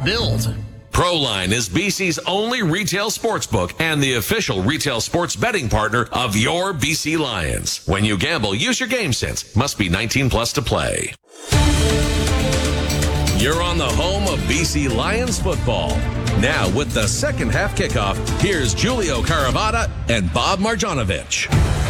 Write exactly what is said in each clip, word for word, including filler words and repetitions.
build. Proline is B C's only retail sports book and the official retail sports betting partner of your B C Lions. When you gamble, use your game sense. Must be nineteen plus to play. You're on the home of B C Lions football. Now with the second half kickoff, here's Julio Caravata and Bob Marjanovic.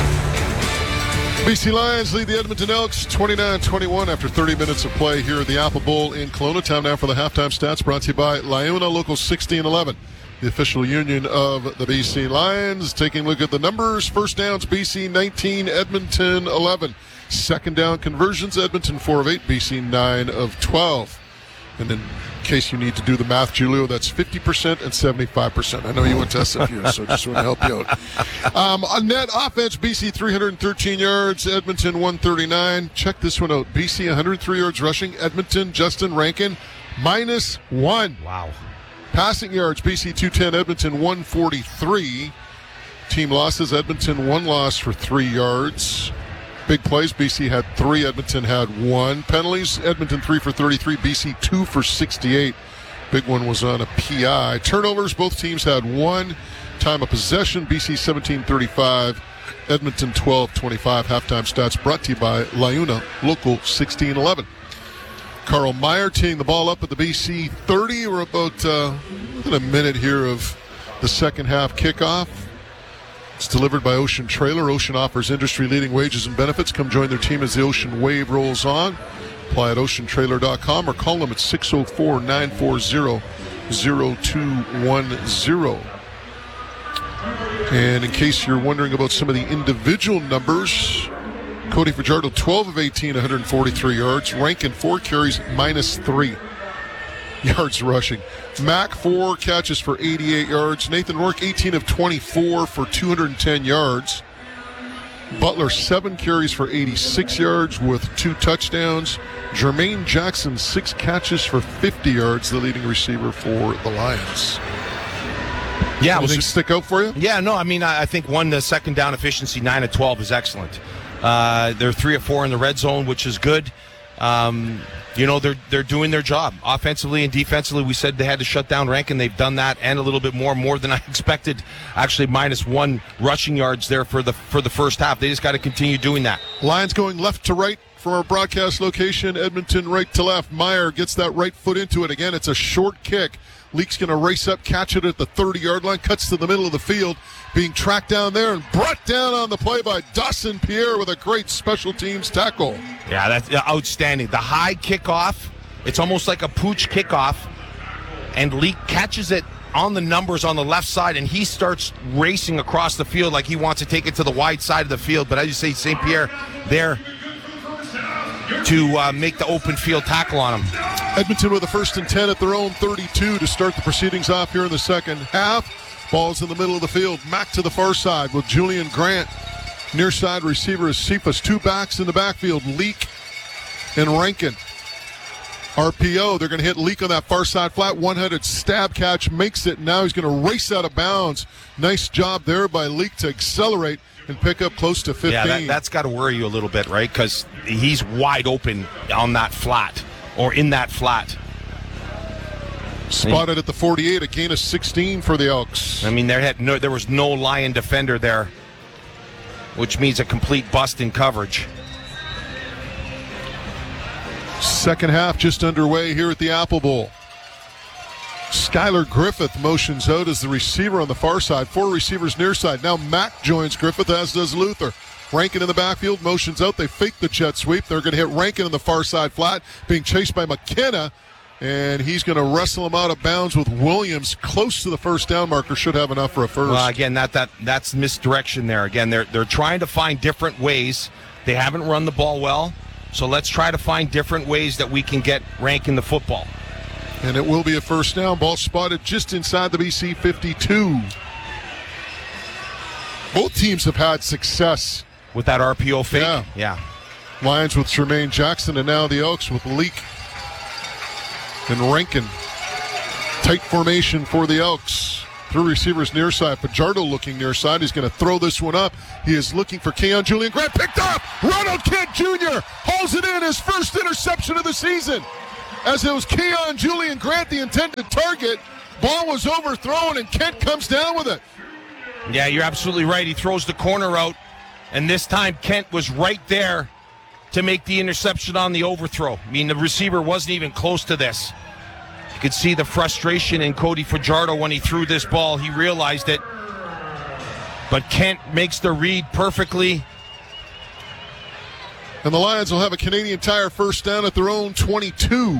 B C Lions lead the Edmonton Elks twenty-nine twenty-one after thirty minutes of play here at the Apple Bowl in Kelowna. Time now for the halftime stats brought to you by LiUNA Local sixty and eleven, the official union of the B C Lions. Taking a look at the numbers. First downs, B C nineteen, Edmonton eleven. Second down conversions, Edmonton four of eight, B C nine of twelve. And then, in case you need to do the math, Julio, that's fifty percent and seventy-five percent. I know you went to S F U, so I just want to help you out. Um, on net offense, B C three hundred thirteen yards, Edmonton one thirty-nine. Check this one out. B C one hundred three yards rushing, Edmonton, Justin Rankin, minus one. Wow. Passing yards, B C two ten, Edmonton one forty-three. Team losses, Edmonton one loss for three yards. Big plays, B C had three, Edmonton had one. Penalties, Edmonton three for thirty-three, B C two for sixty-eight. Big one was on a P I. Turnovers, both teams had one. Time of possession, B C seventeen thirty-five, Edmonton twelve twenty-five. Halftime stats brought to you by LiUNA Local sixty and eleven. Carl Meyer teeing the ball up at the B C thirty. We're about uh, within a minute here of the second half kickoff. It's delivered by Ocean Trailer. Ocean offers industry-leading wages and benefits. Come join their team as the Ocean Wave rolls on. Apply at ocean trailer dot com or call them at six oh four, nine four zero, zero two one zero. And in case you're wondering about some of the individual numbers, Cody Fajardo, twelve of eighteen, one hundred forty-three yards. Rankin, four carries, minus three yards rushing. Mack, four catches for eighty-eight yards. Nathan Rourke, eighteen of twenty-four for two hundred ten yards. Butler, seven carries for eighty-six yards with two touchdowns. Jermaine Jackson, six catches for fifty yards, the leading receiver for the Lions. Yeah, Anything was, stick out for you? Yeah, no, I mean, I, I think one, the second down efficiency, nine of twelve is excellent. Uh, they're three of four in the red zone, which is good. Um, you know, they're they're doing their job offensively and defensively. We said they had to shut down Rankin. They've done that and a little bit more, more than I expected. Actually, minus one rushing yards there for the for the first half. They just got to continue doing that. Lions going left to right from our broadcast location. Edmonton right to left. Meyer gets that right foot into it. Again, it's a short kick. Leake's going to race up, catch it at the thirty-yard line, cuts to the middle of the field, being tracked down there and brought down on the play by Dawson Pierre with a great special teams tackle. Yeah, that's outstanding. The high kickoff, it's almost like a pooch kickoff, and Leake catches it on the numbers on the left side, and he starts racing across the field like he wants to take it to the wide side of the field. But as you say, Saint Pierre there to uh, make the open field tackle on him. Edmonton with a first and ten at their own thirty-two to start the proceedings off here in the second half. Ball's in the middle of the field. Mack to the far side with Julian Grant. Near side receiver is Cephas. Two backs in the backfield, Leake and Rankin. R P O, they're going to hit Leake on that far side flat. One-handed stab catch makes it. Now he's going to race out of bounds. Nice job there by Leake to accelerate and pick up close to fifteen. Yeah, that, that's got to worry you a little bit, right? Because he's wide open on that flat or in that flat. Spotted at the forty-eight, a gain of sixteen for the Elks. I mean, there had no, there was no Lion defender there, which means a complete bust in coverage. Second half just underway here at the Apple Bowl. Skylar Griffith motions out as the receiver on the far side. Four receivers near side. Now Mack joins Griffith, as does Luther. Rankin in the backfield, motions out. They fake the jet sweep. They're going to hit Rankin on the far side flat, being chased by McKenna, and he's going to wrestle him out of bounds with Williams close to the first down marker. Should have enough for a first. Well, again, that that that's misdirection there. Again, they're they're trying to find different ways. They haven't run the ball well, so let's try to find different ways that we can get Rankin the football. And it will be a first down. Ball spotted just inside the B C fifty-two. Both teams have had success with that R P O fake. Yeah. yeah. Lions with Jermaine Jackson, and now the Elks with Leake and Rankin. Tight formation for the Elks. Three receivers near side. Fajardo looking near side. He's going to throw this one up. He is looking for Keon Julian Grant. Picked up. Ronald Kent Junior hauls it in. His first interception of the season. as it was Keon Julian Grant, the intended target. Ball was overthrown, and Kent comes down with it. Yeah, you're absolutely right. He throws the corner out, and this time Kent was right there to make the interception on the overthrow. I mean, the receiver wasn't even close to this. You could see the frustration in Cody Fajardo when he threw this ball. He realized it. But Kent makes the read perfectly. And the Lions will have a Canadian Tire first down at their own twenty-two.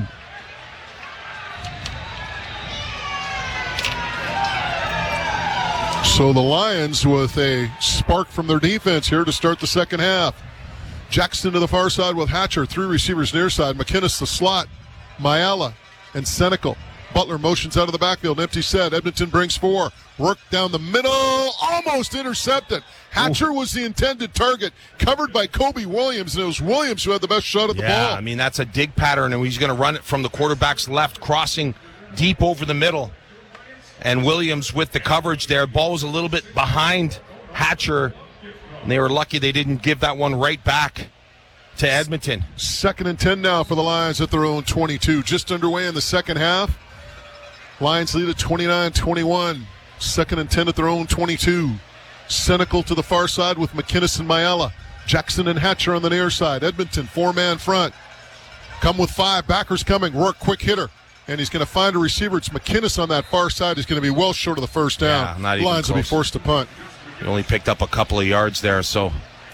So the Lions with a spark from their defense here to start the second half. Jackson to the far side with Hatcher. Three receivers near side. McInnes the slot. Mayala and Senecal. Butler motions out of the backfield. Empty set. Edmonton brings four. Work down the middle. Almost intercepted. Hatcher was the intended target. Covered by Kobe Williams. And it was Williams who had the best shot at the yeah, ball. I mean, that's a dig pattern, and he's going to run it from the quarterback's left, crossing deep over the middle. And Williams with the coverage there. Ball was a little bit behind Hatcher. And they were lucky they didn't give that one right back to Edmonton. Second and ten now for the Lions at their own twenty-two. Just underway in the second half. Lions lead at twenty-nine twenty-one. Second and ten at their own twenty-two. Senecal to the far side with McInnes and Mayala. Jackson and Hatcher on the near side. Edmonton, four-man front. Come with five. Backers coming. Rourke, quick hitter. And he's going to find a receiver. It's McInnes on that far side. He's going to be well short of the first down. Yeah, not even Lions will be close. forced to punt. He only picked up a couple of yards there, so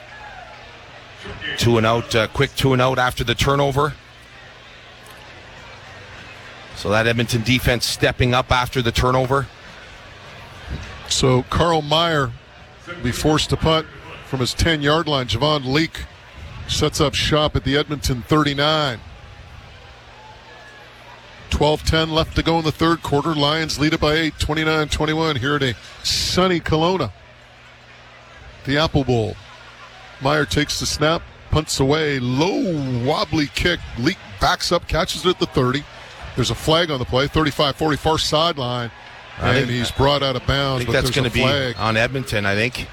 two and out, uh, quick two and out after the turnover. So that Edmonton defense stepping up after the turnover. So Carl Meyer will be forced to punt from his ten-yard line. Javon Leake sets up shop at the Edmonton thirty-nine. twelve ten left to go in the third quarter. Lions lead it by eight, twenty-nine twenty-one here at a sunny Kelowna. The Apple Bowl. Meyer takes the snap, punts away, low wobbly kick. Leak backs up, catches it at the thirty. There's a flag on the play, thirty-five forty, far sideline, I and think, he's brought out of bounds. I think but that's there's going a to be flag. on Edmonton, I think.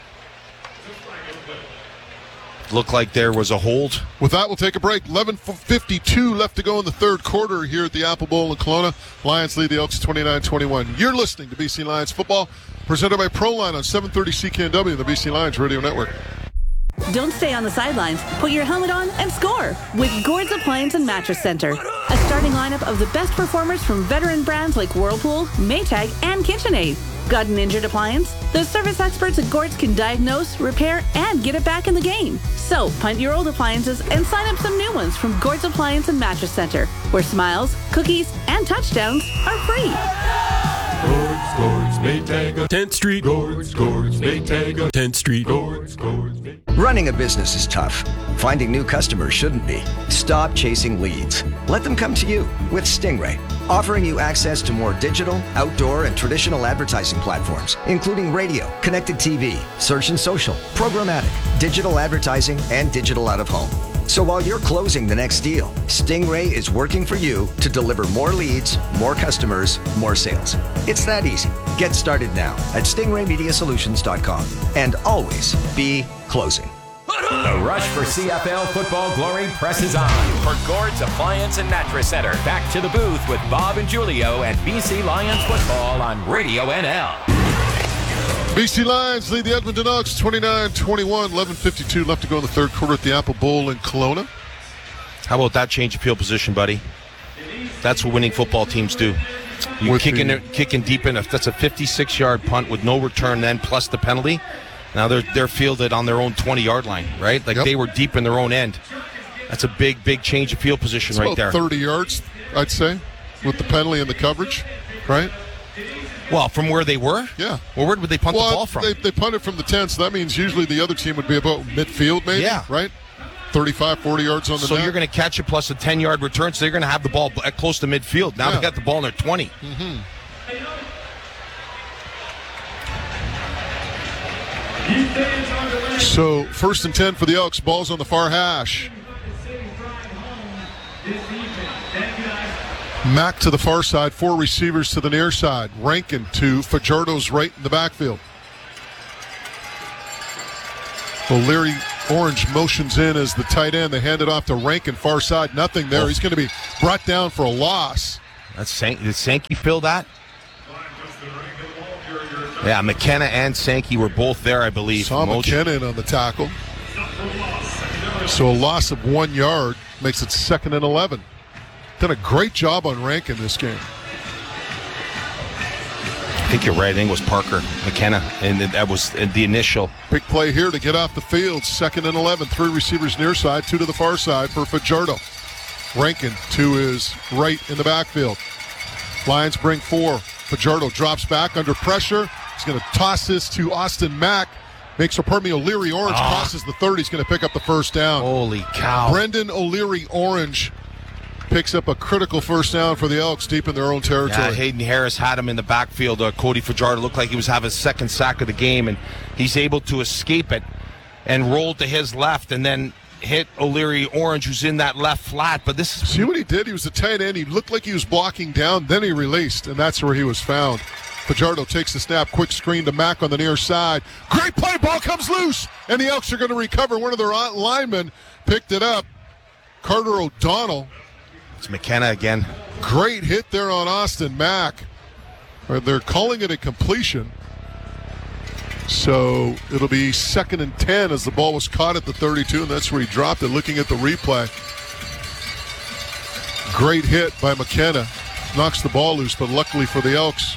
Looked like there was a hold. With that, we'll take a break. eleven fifty-two left to go in the third quarter here at the Apple Bowl in Kelowna. Lions lead the Elks twenty-nine twenty-one. You're listening to B C Lions football, presented by Proline on seven thirty C K N W and the B C Lions Radio Network. Don't stay on the sidelines. Put your helmet on and score with Gord's Appliance and Mattress Center. A starting lineup of the best performers from veteran brands like Whirlpool, Maytag, and KitchenAid. Got an injured appliance? The service experts at Gord's can diagnose, repair, and get it back in the game. So punt your old appliances and sign up some new ones from Gord's Appliance and Mattress Center, where smiles, cookies, and touchdowns are free. Gord's, Gord's, Maytag, tenth Street. Gord's, Gord's, Maytag, tenth Street. Gord's, Gord's, Maytag. Running a business is tough. Finding new customers shouldn't be. Stop chasing leads. Let them come to you with Stingray, offering you access to more digital, outdoor, and traditional advertising platforms, including radio, connected T V, search and social, programmatic, digital advertising, and digital out-of-home. So while you're closing the next deal, Stingray is working for you to deliver more leads, more customers, more sales. It's that easy. Get started now at stingray media solutions dot com and always be closing. The rush for C F L football glory presses on. For Gord's Appliance and Mattress Center, back to the booth with Bob and Julio and B C Lions football on Radio N L. B C Lions lead the Edmonton Elks twenty-nine twenty-one. eleven fifty-two left to go in the third quarter at the Apple Bowl in Kelowna. How about that change of field position, buddy? That's what winning football teams do. You With kicking the- it, kicking deep in. If that's a fifty-six-yard punt with no return, then plus the penalty. Now they're they're fielded on their own twenty-yard line, right? Like Yep. they were deep in their own end. That's a big, big change of field position It's right about there. thirty yards, I'd say, with the penalty and the coverage, right? Well, from where they were? Yeah. Well, where would they punt well, the ball from? They, they punted from the ten, so that means usually the other team would be about midfield, maybe, Yeah. right? thirty-five, forty yards on the So net. you're going to catch it plus a ten-yard return, so they're going to have the ball at close to midfield. Now Yeah. they got the ball in their twenty. So first and ten for the Elks. Ball's on the far hash. Mack to the far side, four receivers to the near side. Rankin to Fajardo's right in the backfield. O'Leary Orange motions in as the tight end. They hand it off to Rankin, far side. Nothing there. He's going to be brought down for a loss. That's Sank- Did Sankey fill that? Yeah, McKenna and Sankey were both there, I believe. Saw Moj- McKenna in on the tackle. So a loss of one yard makes it second and eleven. Done a great job on Rankin this game. I think you're right. I think it was Parker McKenna, and that was the initial. Big play here to get off the field. Second and eleven. Three receivers near side, two to the far side for Fajardo. Rankin to his right in the backfield. Lions bring four. Fajardo drops back under pressure. He's going to toss this to Austin Mack. Makes a pardon me, O'Leary Orange Ah. crosses the thirty. He's going to pick up the first down. Holy cow. Brendan O'Leary Orange picks up a critical first down for the Elks deep in their own territory. Yeah, Hayden Harris had him in the backfield. Uh, Cody Fajardo looked like he was having his second sack of the game, and he's able to escape it and roll to his left and then hit O'Leary Orange, who's in that left flat. But this is... See what he did? He was a tight end. He looked like he was blocking down. Then he released, and that's where he was found. Fajardo takes the snap. Quick screen to Mack on the near side. Great play. Ball comes loose, and the Elks are going to recover. One of their linemen picked it up. Carter O'Donnell. It's McKenna again. Great hit there on Austin Mack. They're calling it a completion. So it'll be second and ten as the ball was caught at the thirty-two, and that's where he dropped it. Looking at the replay. Great hit by McKenna. Knocks the ball loose, but luckily for the Elks,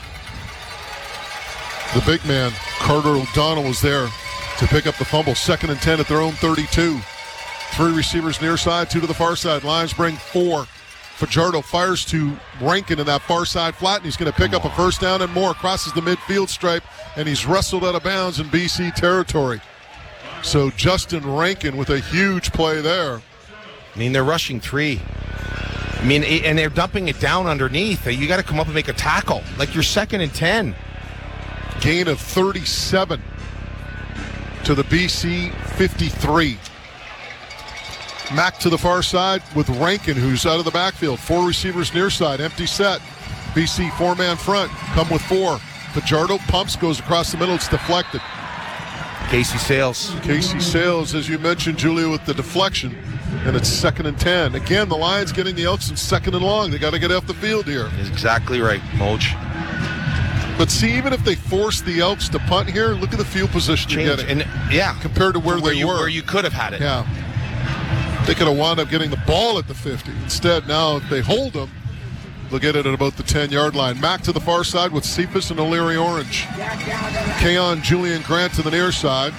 the big man, Carter O'Donnell, was there to pick up the fumble. Second and ten at their own thirty-two. Three receivers near side, two to the far side. Lions bring four. Fajardo fires to Rankin in that far side flat, and he's going to pick up a first down and more. Crosses the midfield stripe, and he's wrestled out of bounds in B C territory. So Justin Rankin with a huge play there. I mean, they're rushing three. I mean, and they're dumping it down underneath. You got to come up and make a tackle. Like you're second and ten. Gain of thirty-seven to the B C fifty-three. Mack to the far side with Rankin, who's out of the backfield. Four receivers near side, empty set. B C four-man front, come with four. Fajardo pumps, goes across the middle, it's deflected. Casey Sales. Casey Sales, as you mentioned, Julia, with the deflection. And it's second and ten. Again, the Lions getting the Elks in second and long. They got to get off the field here. Is exactly right, Moj. But see, even if they force the Elks to punt here, look at the field position Change. you're getting. And, yeah. Compared to where, where they you, were. Where you could have had it. Yeah. They could have wound up getting the ball at the fifty. Instead, now if they hold them, they'll get it at about the ten-yard line. Mack to the far side with Cephas and O'Leary Orange. Keon Julian Grant to the near side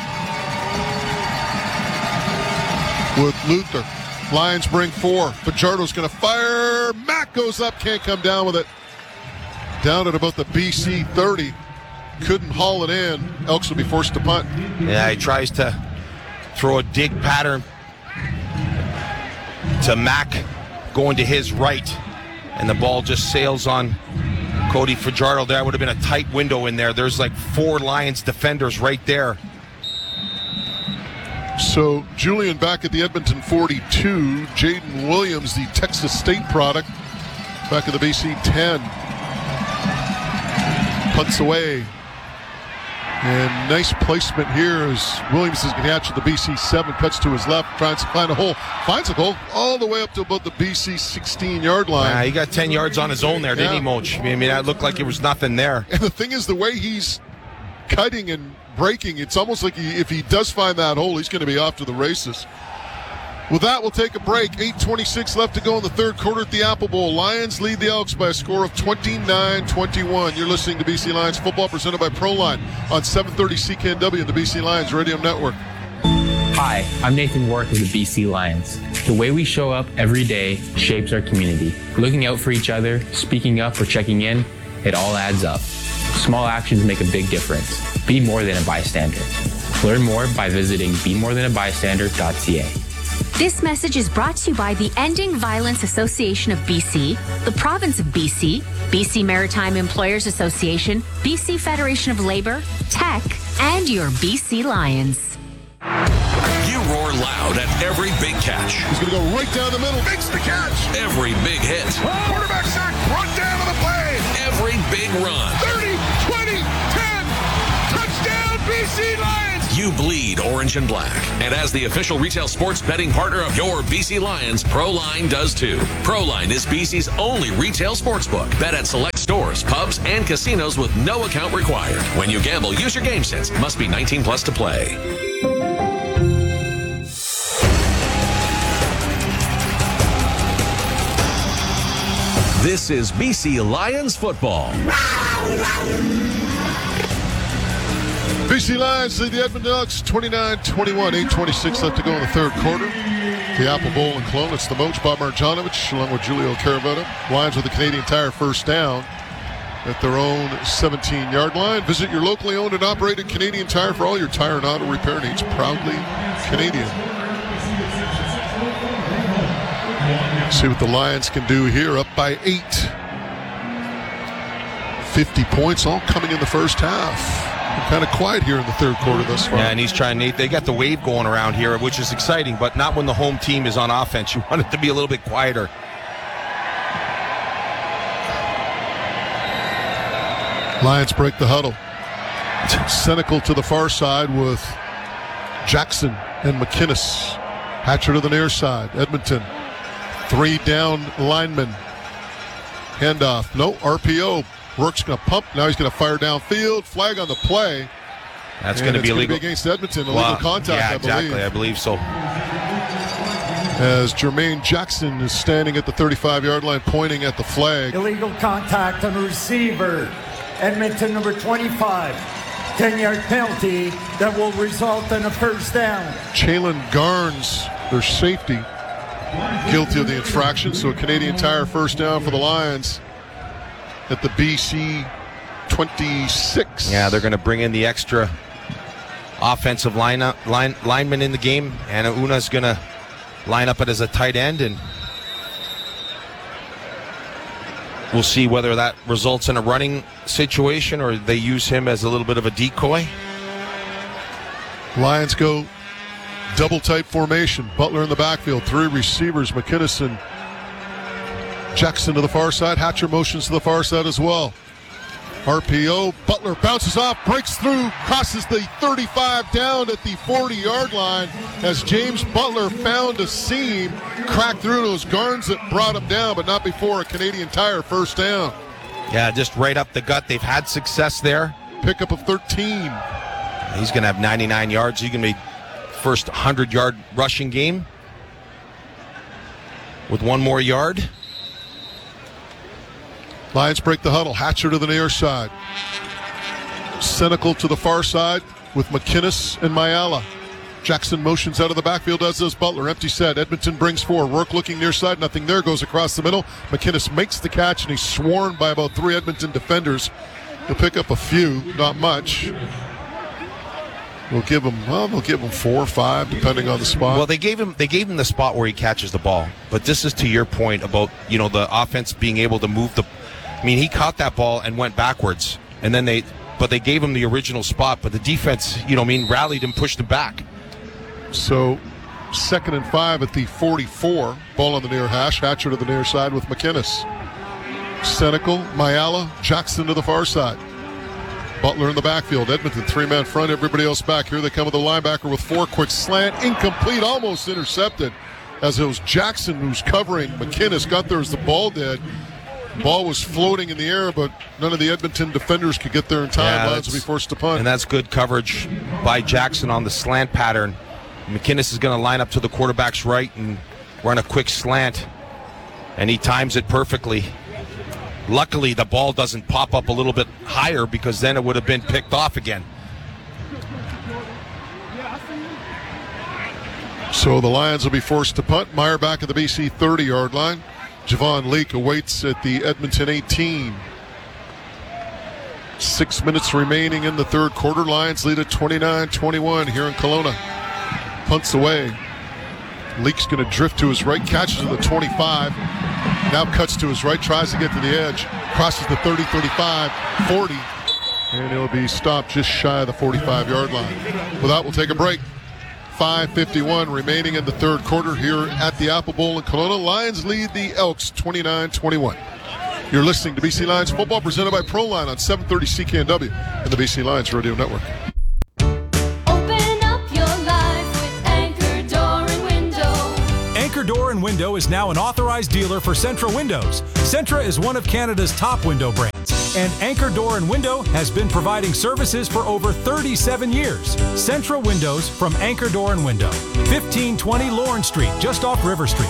with Luther. Lions bring four. Fajardo's going to fire. Mack goes up, can't come down with it. Down at about the B C thirty. Couldn't haul it in. Elks will be forced to punt. Yeah, he tries to throw a dig pattern to Mack going to his right, and the ball just sails on Cody Fajardo. There would have been a tight window in there. There's like four Lions defenders right there. So Julian back at the Edmonton forty-two. Jaden Williams, the Texas State product, back at the B C ten. Punts away. And nice placement here as Williams is going to catch at the B C seven, cuts to his left, tries to find a hole, finds a hole all the way up to about the B C sixteen-yard line. Uh, he got ten yards on his own there, didn't Yeah. he, Moch? I mean, that looked like it was nothing there. And the thing is, the way he's cutting and breaking, it's almost like he, if he does find that hole, he's going to be off to the races. With that, we'll take a break. eight twenty-six left to go in the third quarter at the Apple Bowl. Lions lead the Elks by a score of twenty-nine twenty-one. You're listening to B C Lions football presented by Proline on seven thirty C K N W and the B C Lions Radio Network. Hi, I'm Nathan Warwick with the B C Lions. The way we show up every day shapes our community. Looking out for each other, speaking up or checking in, it all adds up. Small actions make a big difference. Be more than a bystander. Learn more by visiting be more than a bystander dot c a. This message is brought to you by the Ending Violence Association of B C, the Province of B C, B C Maritime Employers Association, B C Federation of Labor, Tech, and your B C Lions. You roar loud at every big catch. He's going to go right down the middle. Makes the catch. Every big hit. Quarterback sack. Brought down on the play. Every big run. thirty, twenty, ten. Touchdown, B C Lions. you bleed orange and black. And as the official retail sports betting partner of your B C Lions, ProLine does too. ProLine is B C's only retail sportsbook. Bet at select stores, pubs, and casinos with no account required. When you gamble, use your game sense. Must be nineteen plus to play. This is B C Lions football. B C Lions lead the Edmonton Elks twenty-nine twenty-one, eight twenty-six left to go in the third quarter. The Apple Bowl in Kelowna. It's the Moach, Bob Marjanovic, along with Julio Caravetta. Lions with the Canadian Tire first down at their own seventeen-yard line. Visit your locally owned and operated Canadian Tire for all your tire and auto repair needs. Proudly Canadian. See what the Lions can do here, up by eight. fifty points, all coming in the first half. Kind of quiet here in the third quarter thus far. Yeah, and he's trying to, they got the wave going around here, which is exciting, but not when the home team is on offense. You want it to be a little bit quieter. Lions break the huddle. Senecal to the far side with Jackson and McInnes. Hatcher to the near side. Edmonton. Three down linemen. Handoff. No, R P O. Rourke's going to pump. Now he's going to fire downfield. Flag on the play. That's going to be illegal. Be against Edmonton. Illegal well, contact, yeah, I believe. exactly. I believe so. As Jermaine Jackson is standing at the thirty-five-yard line pointing at the flag. Illegal contact on the receiver. Edmonton number twenty-five. ten-yard penalty that will result in a first down. Jalen Garnes, their safety, guilty of the infraction. So a Canadian Tire first down for the Lions at the B C twenty-six. Yeah, they're going to bring in the extra offensive line, line lineman in the game. And Una's going to line up it as a tight end, and we'll see whether that results in a running situation or they use him as a little bit of a decoy. Lions go double tight formation. Butler in the backfield, three receivers, McInnes and Jackson to the far side. Hatcher motions to the far side as well. R P O, Butler bounces off, breaks through, crosses the thirty-five down at the forty-yard line as James Butler found a seam, cracked through. It was Garnes that brought him down, but not before a Canadian Tire first down. Yeah, just right up the gut. They've had success there. Pickup of thirteen. He's going to have ninety-nine yards. He's going to be first hundred-yard rushing game with one more yard. Lions break the huddle. Hatcher to the near side. Senecal to the far side with McInnes and Mayala. Jackson motions out of the backfield, as does Butler. Empty set. Edmonton brings four. Rourke looking near side. Nothing there. Goes across the middle. McInnes makes the catch, and he's swarmed by about three Edmonton defenders. He'll pick up a few. Not much. We'll give him, well, they'll give him four or five, depending on the spot. Well, they gave him they gave him the spot where he catches the ball. But this is to your point about, you know, the offense being able to move the. I mean, he caught that ball and went backwards, and then they, but they gave him the original spot. But the defense, you know, I mean, rallied and pushed him back. So, second and five at the forty-four. Ball on the near hash. Hatcher to the near side with McInnes. Senecal, Mayala, Jackson to the far side. Butler in the backfield. Edmonton three-man front. Everybody else back. Here they come with the linebacker with four. Quick slant. Incomplete. Almost intercepted. As it was Jackson who's covering McInnes. Got there as the ball did. Ball was floating in the air, but none of the Edmonton defenders could get there in time. Yeah, Lions will be forced to punt. And that's good coverage by Jackson on the slant pattern. McInnes is going to line up to the quarterback's right and run a quick slant, and he times it perfectly. Luckily, the ball doesn't pop up a little bit higher, because then it would have been picked off again. So the Lions will be forced to punt. Meyer back at the B C thirty-yard line. Javon Leake awaits at the Edmonton eighteen. Six minutes remaining in the third quarter. Lions lead at twenty-nine twenty-one here in Kelowna. Punts away. Leake's going to drift to his right, catches at the twenty-five. Now cuts to his right, tries to get to the edge. Crosses the thirty, thirty-five, forty. And he'll be stopped just shy of the forty-five-yard line. With that, we'll take a break. five fifty-one remaining in the third quarter here at the Apple Bowl in Kelowna. Lions lead the Elks twenty-nine twenty-one. You're listening to B C Lions football presented by ProLine on seven thirty C K N W and the B C Lions Radio Network. Open Window is now an authorized dealer for Centra Windows. Centra is one of Canada's top window brands, and Anchor Door and Window has been providing services for over thirty-seven years. Centra Windows from Anchor Door and Window, fifteen twenty Lawrence Street, just off River Street.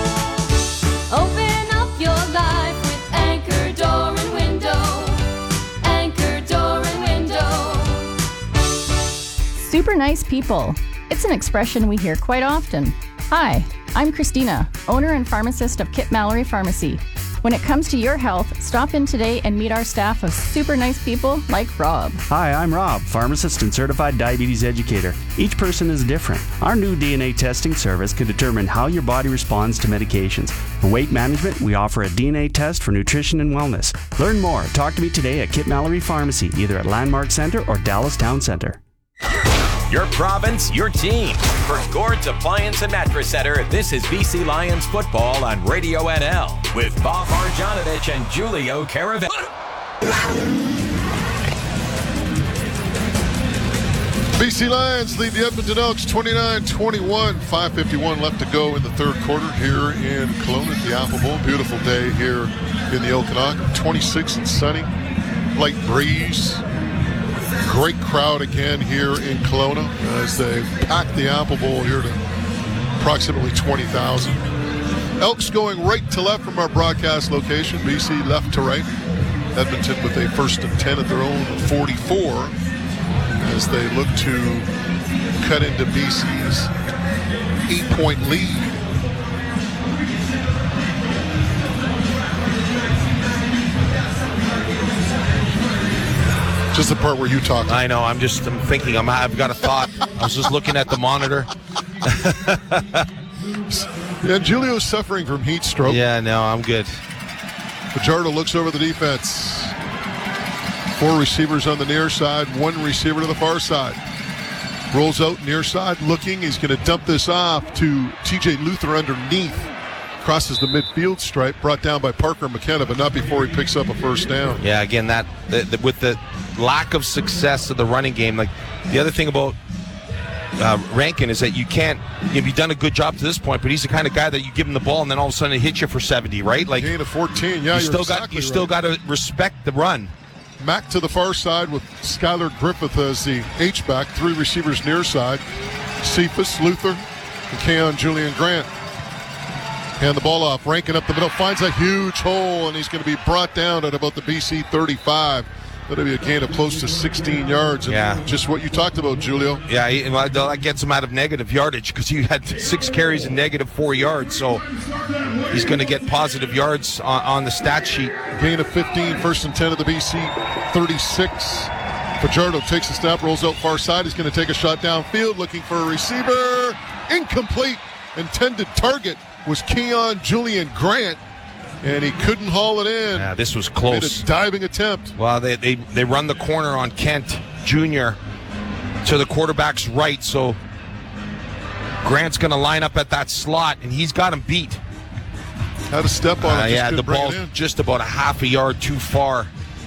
Open up your life with Anchor Door and Window. Anchor Door and Window. Super nice people. It's an expression we hear quite often. Hi, I'm Christina, owner and pharmacist of Kit Mallory Pharmacy. When it comes to your health, stop in today and meet our staff of super nice people like Rob. Hi, I'm Rob, pharmacist and certified diabetes educator. Each person is different. Our new D N A testing service can determine how your body responds to medications. For weight management, we offer a D N A test for nutrition and wellness. Learn more. Talk to me today at Kit Mallory Pharmacy, either at Landmark Center or Dallas Town Center. Your province, your team. For Gord's Appliance and Mattress Center, this is B C Lions football on Radio N L with Bob Marjanovic and Julio Caravello. B C Lions lead the Edmonton Elks twenty-nine twenty-one. five fifty-one left to go in the third quarter here in Kelowna at the Apple Bowl. Beautiful day here in the Okanagan. twenty-six and sunny. Light breeze. Great crowd again here in Kelowna as they pack the Apple Bowl here to approximately twenty thousand. Elks going right to left from our broadcast location. B C left to right. Edmonton with a first and ten at their own forty-four as they look to cut into B C's eight-point lead. Just the part where you talk. I know. I'm just I'm thinking. I'm, I've got a thought. I was just looking at the monitor. Yeah, Julio's suffering from heat stroke. Yeah, no, I'm good. Fajardo looks over the defense. Four receivers on the near side, one receiver to the far side. Rolls out near side, looking. He's going to dump this off to T J Luther underneath. Crosses the midfield stripe, brought down by Parker McKenna, but not before he picks up a first down. Yeah, again, that the, the, with the lack of success of the running game, like the other thing about uh, Rankin is that you can't. You've done a good job to this point, but he's the kind of guy that you give him the ball and then all of a sudden it hits you for seventy, right? Like gain of fourteen. Yeah, you still exactly got you right. still got to respect the run. Mack to the far side with Skylar Griffith as the H-back. Three receivers near side. Cephas, Luther, and Keon Julian Grant. Hand the ball off. Rankin up the middle. Finds a huge hole, and he's going to be brought down at about the B C thirty-five. That'll be a gain of close to sixteen yards. And yeah. Just what you talked about, Julio. Yeah, he, well, that gets him out of negative yardage because he had six carries and negative four yards. So he's going to get positive yards on, on the stat sheet. Gain of fifteen, first and ten of the B C thirty-six. Fajardo takes a step, rolls out far side. He's going to take a shot downfield, looking for a receiver. Incomplete. Intended target was Keon Julian Grant, and he couldn't haul it in. Yeah, this was close. Made a diving attempt. Well, they, they, they run the corner on Kent Junior to the quarterback's right, so Grant's going to line up at that slot, and he's got him beat. Had a step on uh, it. Yeah, the ball's just about a half a yard too far.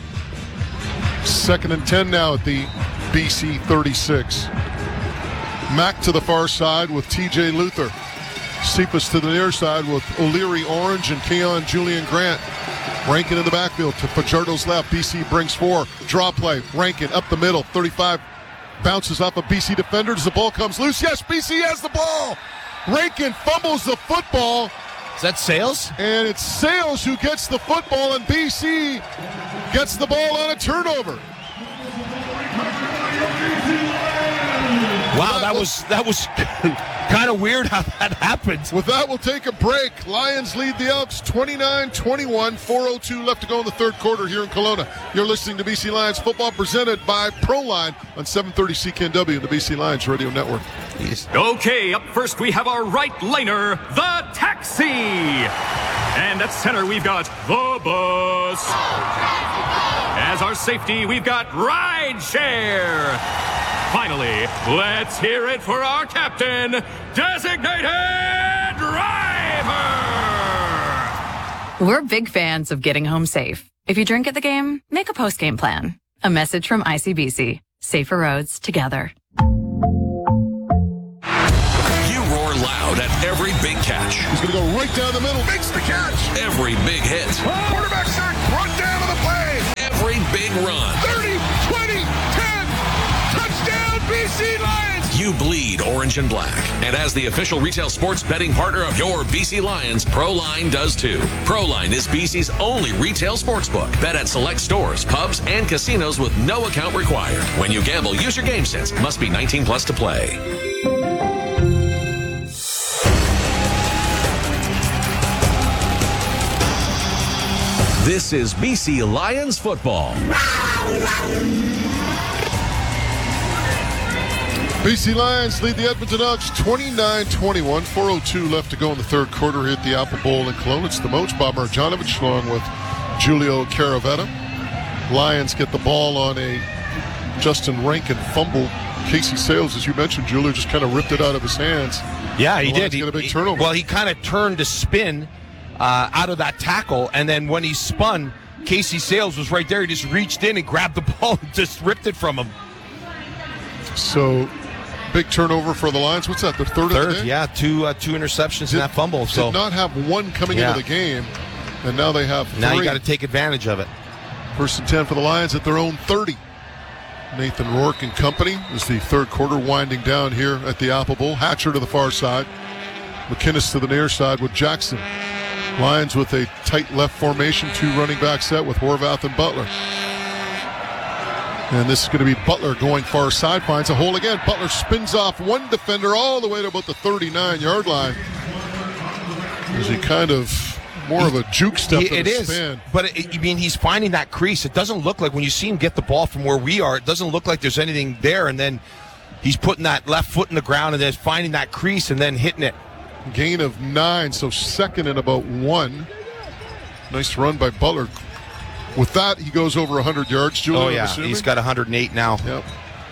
Second and ten now at the B C thirty-six. Mack to the far side with T J Luther. Cephas to the near side with O'Leary Orange and Keon Julian Grant. Rankin in the backfield to Fajardo's left. B C brings four. Draw play. Rankin up the middle. thirty-five bounces off a B C defender as the ball comes loose. Yes, B C has the ball. Rankin fumbles the football. Is that Sales? And it's Sales who gets the football, and B C gets the ball on a turnover. Wow, that was that was kind of weird how that happened. With that, we'll take a break. Lions lead the Elks twenty-nine twenty-one. four oh two left to go in the third quarter here in Kelowna. You're listening to B C Lions football presented by Proline on seven thirty C K N W and the B C Lions Radio Network. Yes. Okay, up first we have our right laner, the Taxi. And at center we've got the Bus. As our safety, we've got Rideshare. Finally, let's hear it for our captain, Designated Driver! We're big fans of getting home safe. If you drink at the game, make a post-game plan. A message from I C B C. Safer roads together. You roar loud proud at every big catch. He's going to go right down the middle. Makes the catch. Every big hit. Quarterback sack. Brought down to the play. Every big run. thirty, twenty, ten. Touchdown, B C Lions. You bleed orange and black. And as the official retail sports betting partner of your B C Lions, ProLine does too. ProLine is B C's only retail sportsbook. Bet at select stores, pubs, and casinos with no account required. When you gamble, use your game sense. Must be nineteen plus to play. This is B C Lions football. B C Lions lead the Edmonton Elks twenty-nine twenty-one. four oh two left to go in the third quarter here at the Apple Bowl in Cologne. It's the Moats, Bob Marjanovic, along with Julio Caravetta. Lions get the ball on a Justin Rankin fumble. Casey Sales, as you mentioned, Julio just kind of ripped it out of his hands. Yeah, he the did. Lions He get a big he- turnover. Well, he kind of turned to spin uh, out of that tackle, and then when he spun, Casey Sales was right there. He just reached in and grabbed the ball and just ripped it from him. So, big turnover for the Lions. What's that, the third, Third, of the day? yeah, two uh, two interceptions in that fumble. So Did not have one coming Yeah. into the game, and now they have three. now you got to take advantage of it. First and ten for the Lions at their own thirty. Nathan Rourke and company is the third quarter winding down here at the Apple Bowl. Hatcher to the far side. McInnes to the near side with Jackson. Lions with a tight left formation, two running back set with Horvath and Butler. And this is going to be Butler going far side, finds a hole again. Butler spins off one defender all the way to about the thirty-nine-yard line. As he kind of more of a juke step He- than it a is, spin. but it, I mean, he's finding that crease. It doesn't look like when you see him get the ball from where we are, it doesn't look like there's anything there. And then he's putting that left foot in the ground and then finding that crease and then hitting it. Gain of nine, so second and about one. Nice run by Butler. With that, he goes over one hundred yards, Julio. Oh, I'm yeah. assuming? He's got one hundred eight now. Yep.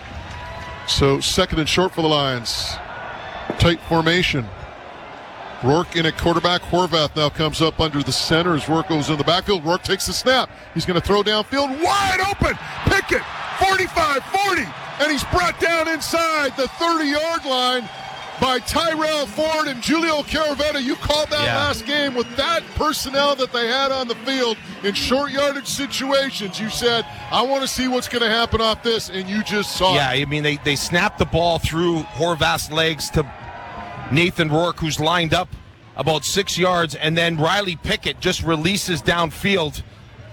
So second and short for the Lions. Tight formation. Rourke in at quarterback. Horvath now comes up under the center as Rourke goes in the backfield. Rourke takes the snap. He's going to throw downfield. Wide open. Pickett. forty-five forty. And he's brought down inside the thirty-yard line by Tyrell Ford and Julio Caravetta. You called that Yeah. last game with that personnel that they had on the field in short yardage situations. You said, I want to see what's going to happen off this, and you just saw Yeah, it. I mean, they, they snapped the ball through Horvath's legs to Nathan Rourke, who's lined up about six yards, and then Riley Pickett just releases downfield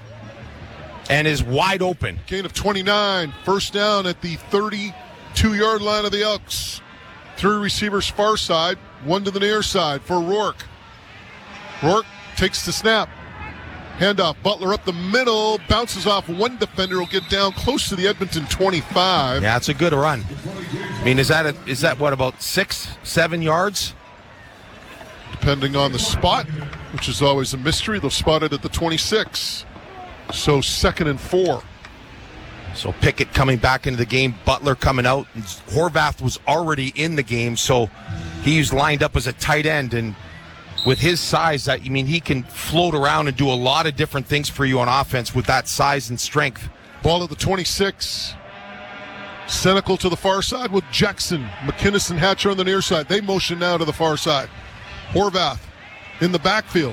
and is wide open. Gain of twenty-nine. First down at the thirty-two-yard line of the Elks. Three receivers far side, one to the near side for Rourke. Rourke takes the snap. Handoff, Butler up the middle, bounces off one defender, will get down close to the Edmonton twenty-five. Yeah, it's a good run. I mean, is that a, is that what, about six, seven yards? Depending on the spot, which is always a mystery, they'll spot it at the twenty-six. So second and four. So Pickett coming back into the game, Butler coming out, and Horvath was already in the game, so he's lined up as a tight end, and with his size, that I mean, he can float around and do a lot of different things for you on offense with that size and strength. Ball at the twenty-six. Senecal to the far side with Jackson. McInnes and Hatcher on the near side. They motion now to the far side. Horvath in the backfield.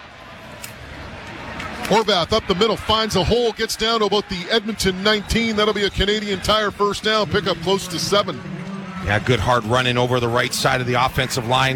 Horvath up the middle, finds a hole, gets down to about the Edmonton nineteen. That'll be a Canadian Tire first down, pick up close to seven. Yeah, good hard running over the right side of the offensive line.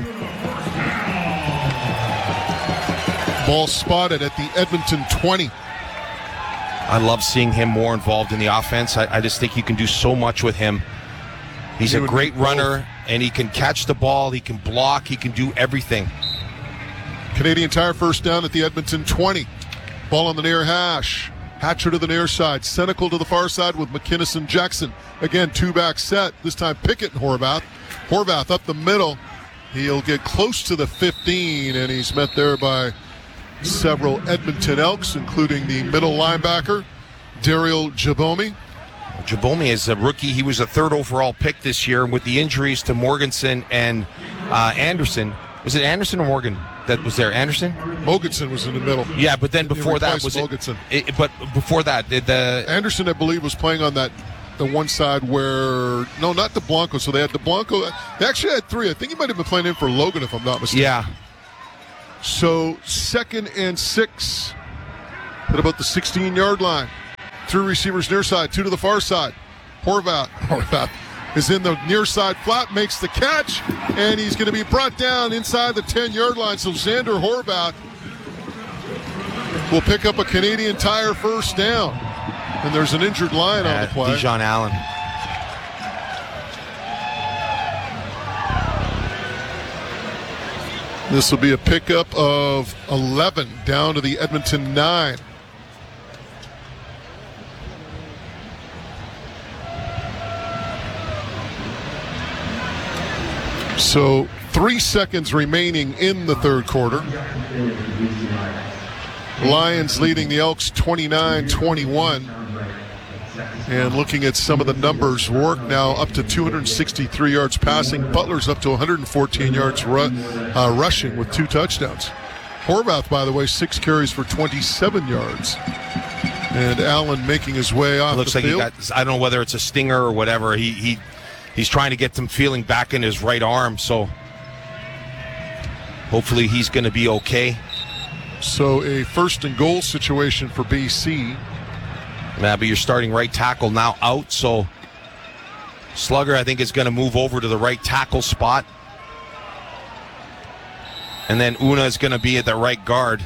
Ball spotted at the Edmonton twenty. I love seeing him more involved in the offense. I, I just think you can do so much with him. He's He a would great be runner, and he can catch the ball, he can block, he can do everything. Canadian Tire first down at the Edmonton twenty. Ball on the near hash. Hatcher to the near side. Senecal to the far side with McInnes and Jackson. Again, two back set. This time Pickett and Horvath. Horvath up the middle. He'll get close to the fifteen, and he's met there by several Edmonton Elks, including the middle linebacker, Daryl Jabomi. Jabomi is a rookie. He was a third overall pick this year, and with the injuries to Morganson and uh, Anderson. Was it Anderson or Morgan that was there? Anderson? Mogensen was in the middle. Yeah, but then He before that replaced was Mogensen. it, it? But before that, did the Anderson, I believe, was playing on that the one side where, no, not DeBlanco. So they had DeBlanco. They actually had three. I think he might have been playing in for Logan, if I'm not mistaken. Yeah. So second and six at about the sixteen-yard line. Three receivers near side, two to the far side. Horvath, Horvath is in the near side flat, makes the catch, and he's going to be brought down inside the ten-yard line. So Xander Horvath will pick up a Canadian Tire first down. And there's an injured Lion on the play. Dijon Allen. This will be a pickup of eleven down to the Edmonton nine. So three seconds remaining in the third quarter. Lions leading the Elks twenty-nine twenty-one. And looking at some of the numbers, Rourke now up to two hundred sixty-three yards passing. Butler's up to one hundred fourteen yards ru- uh, rushing with two touchdowns. Horvath, by the way, six carries for twenty-seven yards. And Allen making his way off It looks the like field. he got, I don't know whether it's a stinger or whatever. He he He's trying to get some feeling back in his right arm, so hopefully he's going to be okay. So a first and goal situation for B C. Yeah, but your starting right tackle now out, so Slugger, I think, is going to move over to the right tackle spot. And then Una is going to be at the right guard.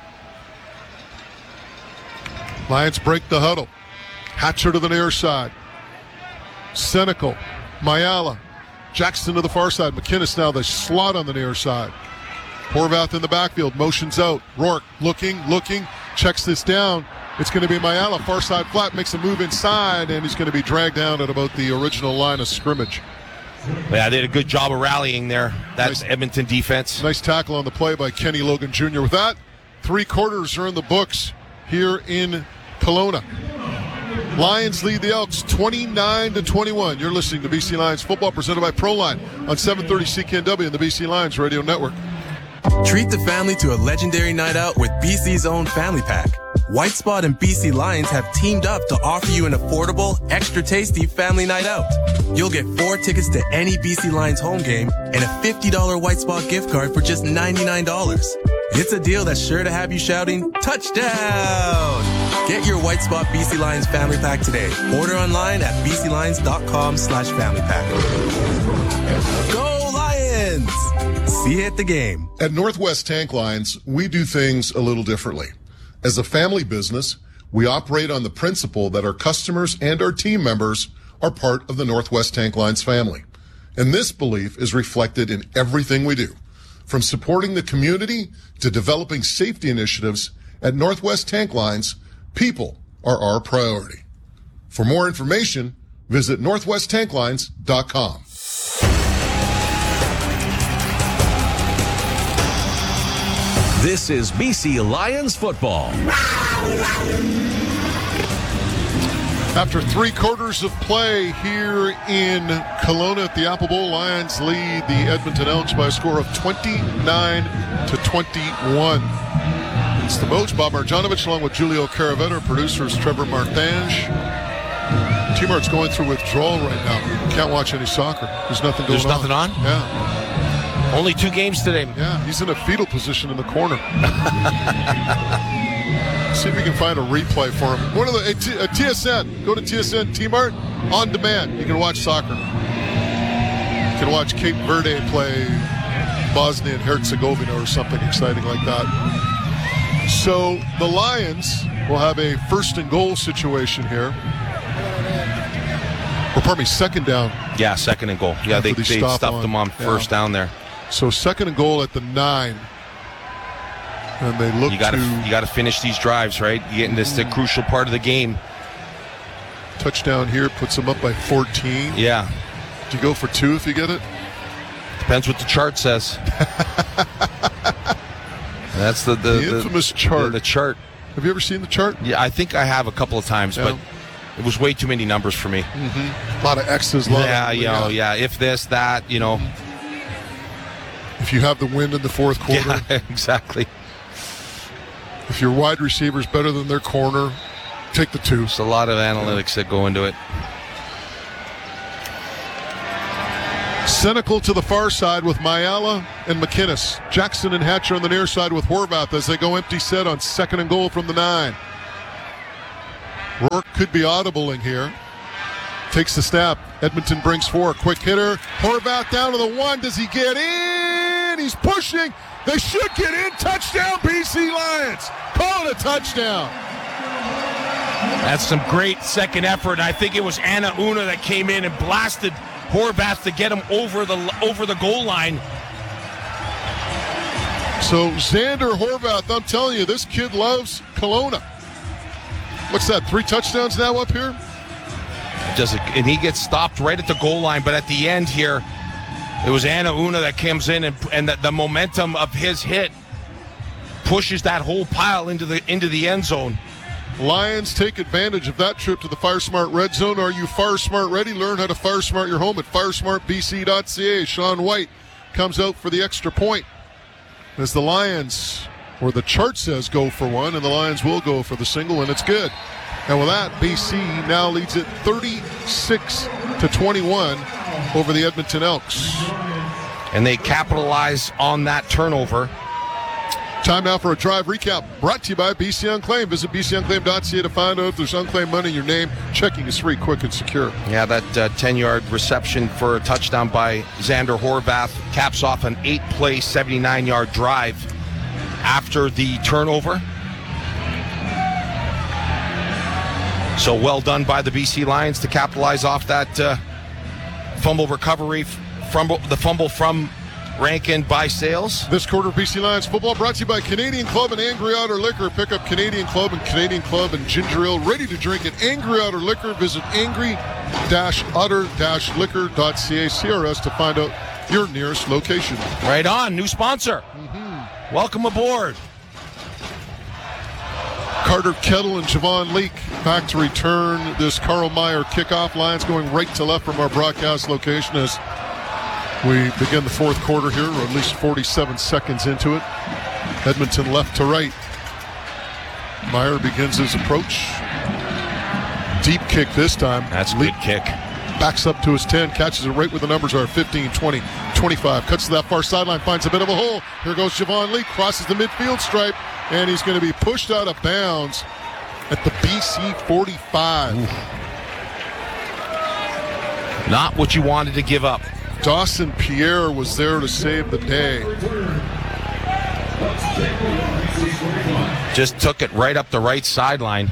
Lions break the huddle. Hatcher to the near side. Senecal, Mayala, Jackson to the far side. McInnes now the slot on the near side. Horvath in the backfield, motions out. Rourke looking, looking, checks this down. It's going to be Mayala, far side flat, makes a move inside, and he's going to be dragged down at about the original line of scrimmage. Yeah, they did a good job of rallying there. That's Nice. Edmonton defense. Nice tackle on the play by Kenny Logan Junior With that, three quarters are in the books here in Kelowna. Lions lead the Elks twenty-nine to twenty-one. You're listening to B C Lions football presented by Proline on seven thirty C K N W and the B C Lions Radio Network. Treat the family to a legendary night out with B C's own Family Pack. White Spot and B C Lions have teamed up to offer you an affordable, extra tasty family night out. You'll get four tickets to any B C Lions home game and a fifty dollars White Spot gift card for just ninety-nine dollars. It's a deal that's sure to have you shouting, touchdown! Get your White Spot B C Lions Family Pack today. Order online at bclions.com slash family pack. Go Lions! See you at the game. At Northwest Tank Lines, we do things a little differently. As a family business, we operate on the principle that our customers and our team members are part of the Northwest Tank Lines family. And this belief is reflected in everything we do. From supporting the community to developing safety initiatives, at Northwest Tank Lines, people are our priority. For more information, visit northwest tank lines dot com. This is B C Lions football. After three quarters of play here in Kelowna at the Apple Bowl, Lions lead the Edmonton Elks by a score of twenty-nine to twenty-one. It's the Boats, Bob Marjanovic, along with Julio Caravetta, producers Trevor Marthange. T-Mart's going through withdrawal right now. Can't watch any soccer. There's nothing going There's on. nothing on? Yeah. Only two games today. Yeah, he's in a fetal position in the corner. See if we can find a replay for him. One of the a T, a T S N. Go to T S N T-Mart on demand. You can watch soccer. You can watch Cape Verde play Bosnia and Herzegovina or something exciting like that. So the Lions will have a first and goal situation here. Or pardon me, second down. Yeah, second and goal. Yeah, they, After they stop stuffed on- them on yeah. first down there. So second and goal at the nine. And they look You got to to you got to finish these drives, right? You get in this the crucial part of the game. touchdown here, puts them up by fourteen. Yeah, Do you go for two if you get it? depends what the chart says. That's the the, The infamous chart. The, the chart. Have you ever seen the chart? Yeah, I think I have a couple of times, Yeah. but it was way too many numbers for me. Mm-hmm. A lot of X's. A lot Yeah, of, you know, yeah. If this, that, you know. If you have the win in the fourth quarter. Yeah, exactly. If your wide receiver's better than their corner, take the two. There's a lot of analytics that go into it. Senecal to the far side with Mayala and McInnes. Jackson and Hatcher on the near side with Horvath as they go empty set on second and goal from the nine. Rourke could be audibling here. Takes the snap. Edmonton brings four. Quick hitter. Horvath down to the one. Does he get in? He's pushing. They should get in. Touchdown, B C Lions. Call it a touchdown. That's some great second effort. I think it was Anna Una that came in and blasted Horvath to get him over the over the goal line. So Xander Horvath, I'm telling you, this kid loves Kelowna. What's that, three touchdowns now up here? Does it, and he gets stopped right at the goal line, but at the end here, it was Anna Una that comes in, and, and the, the momentum of his hit pushes that whole pile into the into the end zone. Lions take advantage of that trip to the FireSmart Red Zone. Are you FireSmart ready? Learn how to FireSmart your home at firesmart b c dot c a. Sean White comes out for the extra point as the Lions, or the chart says, go for one, and the Lions will go for the single, and it's good. And with that, B C now leads it thirty-six to twenty-one over the Edmonton Elks. And they capitalize on that turnover. Time now for a drive recap brought to you by B C Unclaimed. Visit b c unclaimed dot c a to find out if there's unclaimed money in your name. Checking is free, quick, and secure. Yeah, that uh, ten-yard reception for a touchdown by Xander Horvath caps off an eight-play, seventy-nine-yard drive after the turnover. So well done by the B C Lions to capitalize off that uh, fumble recovery, from the fumble from Rankin by Sales. This quarter of B C Lions football brought to you by Canadian Club and Angry Otter Liquor. Pick up Canadian Club and Canadian Club and Ginger Ale ready to drink at Angry Otter Liquor. Visit angry otter liquor dot c a C R S to find out your nearest location. Right on, new sponsor. Mm-hmm. Welcome aboard. Carter Kettle and Javon Leake back to return this Carl Meyer kickoff. Lions going right to left from our broadcast location as we begin the fourth quarter here, or at least forty-seven seconds into it. Edmonton left to right. Meyer begins his approach. Deep kick this time. That's a Leake good kick. Backs up to his ten, catches it right where the numbers are, fifteen, twenty, twenty-five. Cuts to that far sideline, finds a bit of a hole. Here goes Javon Leake, crosses the midfield stripe, and he's going to be pushed out of bounds at the B C forty-five. Ooh. Not what you wanted to give up. Dawson Pierre was there to save the day. Just took it right up the right sideline.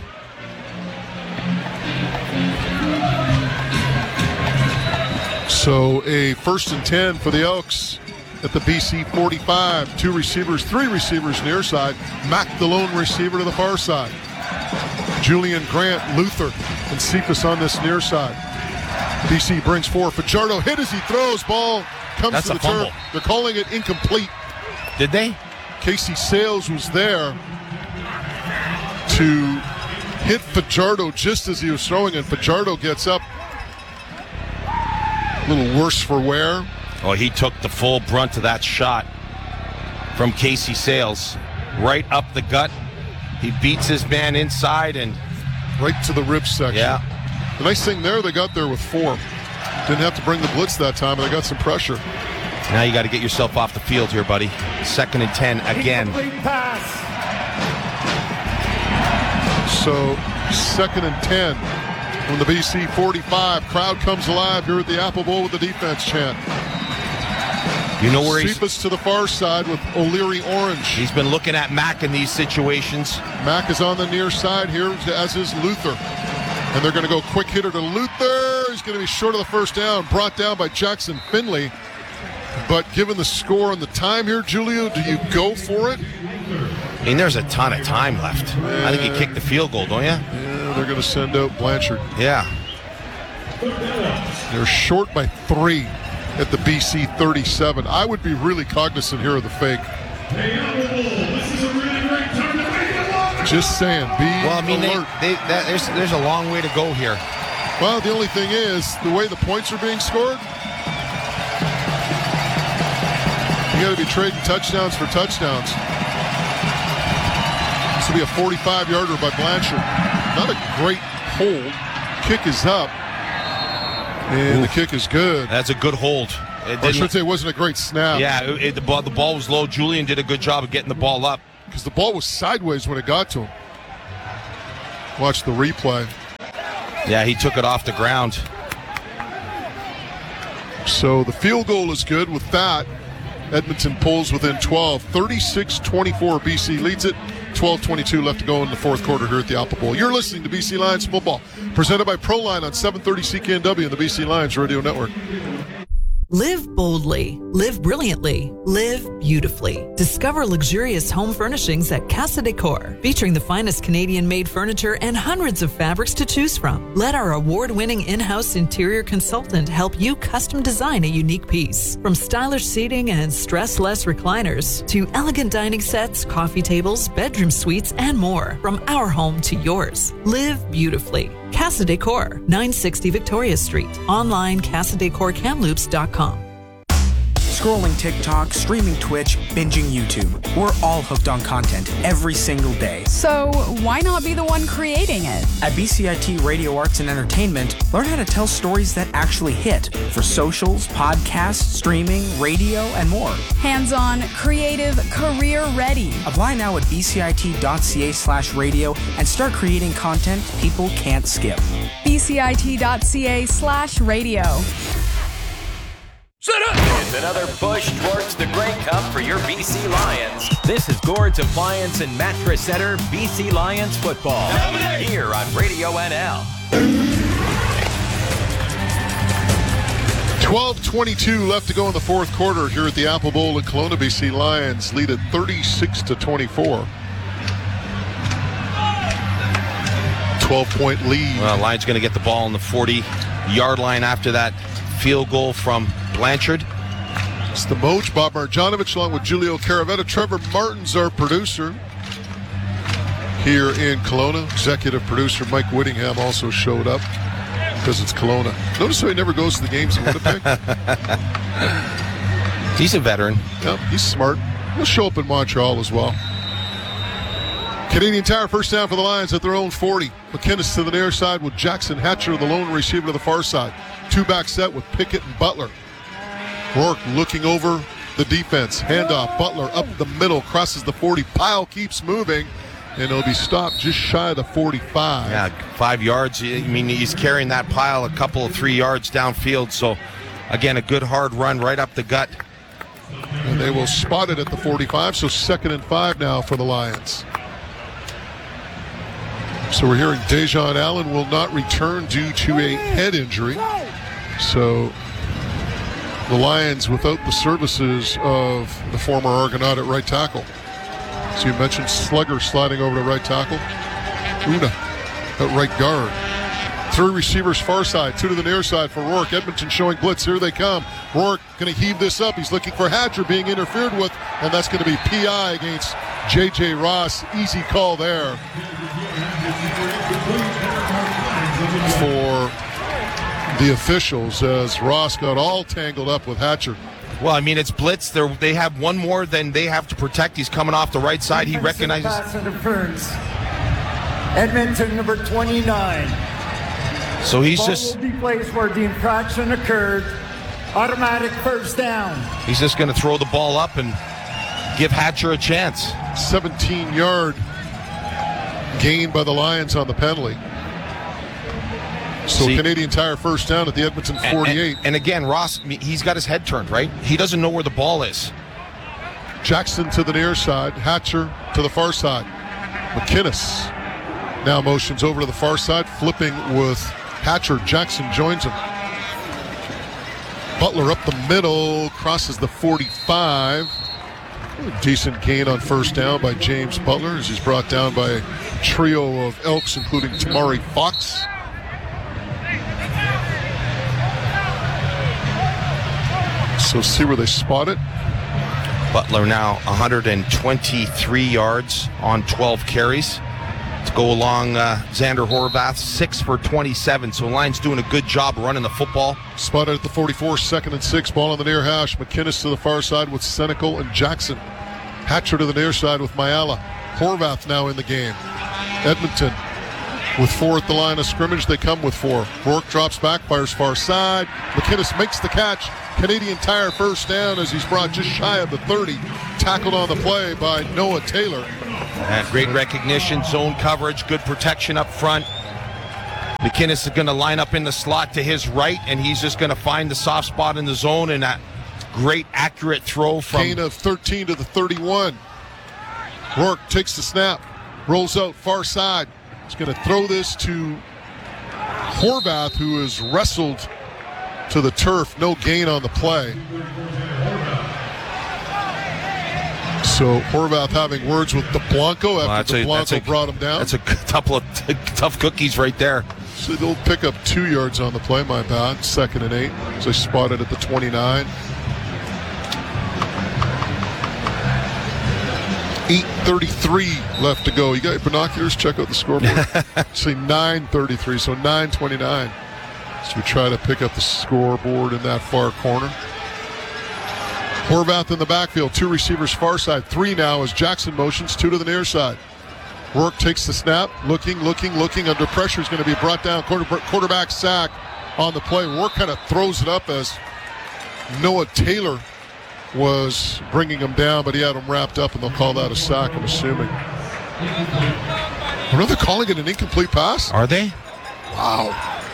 So a first and ten for the Elks at the B C forty-five. Two receivers, three receivers near side. Mack the lone receiver to the far side. Julian Grant, Luther, and Cephas on this near side. B C brings four. Fajardo hit as he throws. Ball comes That's to the a fumble. turf. They're calling it incomplete. Did they? Casey Sales was there to hit Fajardo just as he was throwing, and Fajardo gets up. A little worse for wear. Oh, he took the full brunt of that shot from Casey Sales. Right up the gut. He beats his man inside and right to the rib section. Yeah. The nice thing there, they got there with four. Didn't have to bring the blitz that time, and they got some pressure. Now you got to get yourself off the field here, buddy. Second and ten again. So, second and ten from the B C forty-five. Crowd comes alive here at the Apple Bowl with the defense chant. You know where he's... Cephas to the far side with O'Leary Orange. He's been looking at Mack in these situations. Mack is on the near side here, as is Luther. And they're going to go quick hitter to Luther. He's going to be short of the first down, brought down by Jackson Finley. But given the score and the time here, Julio, do you go for it? I mean, there's a ton of time left. Yeah. I think he kicked the field goal, don't you? Yeah, they're going to send out Blanchard. Yeah. They're short by three at the B C thirty-seven. I would be really cognizant here of the fake. Just saying, be well, I mean, alert. They, they, that, there's, there's a long way to go here. Well, the only thing is, the way the points are being scored, you got to be trading touchdowns for touchdowns. This will be a forty-five-yarder by Blanchard. Not a great hold. Kick is up, and Ooh. The kick is good. That's a good hold. It I should say it wasn't a great snap. Yeah, it, it, the, ball, the ball was low. Julian did a good job of getting the ball up. Because the ball was sideways when it got to him. Watch the replay. Yeah, he took it off the ground. So the field goal is good. With that, Edmonton pulls within twelve. thirty-six twenty-four, B C leads it. twelve twenty-two left to go in the fourth quarter here at the Apple Bowl. You're listening to B C Lions football, presented by Proline on seven thirty C K N W and the B C Lions Radio Network. Live boldly, live brilliantly, live beautifully. Discover luxurious home furnishings at Casa Decor, featuring the finest Canadian-made furniture and hundreds of fabrics to choose from. Let our award-winning in-house interior consultant help you custom design a unique piece. From stylish seating and stress-less recliners to elegant dining sets, coffee tables, bedroom suites, and more. From our home to yours. Live beautifully. Casa Decor, nine sixty Victoria Street. Online, casa decor kamloops dot com. Scrolling TikTok, streaming Twitch, binging YouTube. We're all hooked on content every single day. So why not be the one creating it? At B C I T Radio Arts and Entertainment, learn how to tell stories that actually hit for socials, podcasts, streaming, radio, and more. Hands-on, creative, career-ready. Apply now at bcit.ca slash radio and start creating content people can't skip. bcit.ca slash radio. It's another push towards the Grey Cup for your B C Lions. This is Gord's Appliance and Mattress Center B C Lions football. Here on Radio N L. twelve twenty-two left to go in the fourth quarter here at the Apple Bowl in Kelowna. B C Lions lead at thirty-six to twenty-four. twelve-point lead. Well, Lions going to get the ball on the forty-yard line after that field goal from Blanchard. It's the Moj, Bob Marjanovic, along with Julio Caravetta. Trevor Martin's our producer here in Kelowna. Executive producer Mike Whittingham also showed up because it's Kelowna. Notice how he never goes to the games in Winnipeg. He's a veteran. Yep, he's smart. He'll show up in Montreal as well. Canadian Tire first down for the Lions at their own forty. McInnes to the near side with Jackson Hatcher, the lone receiver, to the far side. Two-back set with Pickett and Butler. Rourke looking over the defense. Handoff. Butler up the middle, crosses the forty. Pyle keeps moving, and it'll be stopped just shy of the forty-five. Yeah, five yards. I mean, he's carrying that pile a couple of three yards downfield. So, again, a good hard run right up the gut. And they will spot it at the forty-five, so second and five now for the Lions. So we're hearing Dejon Allen will not return due to a head injury. So the Lions without the services of the former Argonaut at right tackle. So you mentioned Slugger sliding over to right tackle. Una at right guard. Three receivers far side, two to the near side for Rourke. Edmonton showing blitz. Here they come. Rourke going to heave this up. He's looking for Hatcher being interfered with, and that's going to be P I against J J Ross. Easy call there for the officials as Ross got all tangled up with Hatcher. Well, I mean, it's blitz. They're, they have one more than they have to protect. He's coming off the right side. He recognizes. Pass interference. Edmonton number twenty-nine. So he's Ball just. will be placed where the infraction occurred. Automatic first down. He's just going to throw the ball up and give Hatcher a chance. seventeen-yard gain by the Lions on the penalty. So See, Canadian Tire first down at the Edmonton forty-eight. And, and, and again, Ross, he's got his head turned, right? He doesn't know where the ball is. Jackson to the near side. Hatcher to the far side. McInnes now motions over to the far side, flipping with Hatcher. Jackson joins him. Butler up the middle, crosses the forty-five. Decent gain on first down by James Butler as he's brought down by a trio of Elks, including Tamari Fox. So see where they spot it. Butler now one hundred twenty-three yards on twelve carries. To go along uh, Xander Horvath, six for twenty-seven. So Lions doing a good job running the football. Spotted at the forty-four, second and six. Ball on the near hash. McInnes to the far side with Senecal and Jackson. Hatcher to the near side with Mayala. Horvath now in the game. Edmonton with four at the line of scrimmage. They come with four. Rourke drops back, fires far side. McInnes makes the catch. Canadian Tire first down as he's brought just shy of the thirty. Tackled on the play by Noah Taylor. And great recognition, zone coverage, good protection up front. McInnes is going to line up in the slot to his right, and he's just going to find the soft spot in the zone, and that great accurate throw from... Gain of thirteen to the thirty-one. Rourke takes the snap, rolls out far side. He's going to throw this to Horvath, who is wrestled to the turf. No gain on the play. So Horvath having words with DeBlanco after well, DeBlanco a, brought him down. That's a couple of t- tough cookies right there. So they'll pick up two yards on the play, my bad. Second and eight. So they spotted at the twenty-nine. eight thirty-three left to go. You got your binoculars? Check out the scoreboard. See, nine thirty-three, so nine twenty-nine. So we try to pick up the scoreboard in that far corner. Horvath in the backfield, two receivers far side, three now as Jackson motions, two to the near side. Rourke takes the snap, looking, looking, looking, under pressure, is going to be brought down, quarter, quarterback sack on the play. Rourke kind of throws it up as Noah Taylor was bringing him down, but he had him wrapped up, and they'll call that a sack, I'm assuming. I know they're calling it an incomplete pass. Are they? Wow.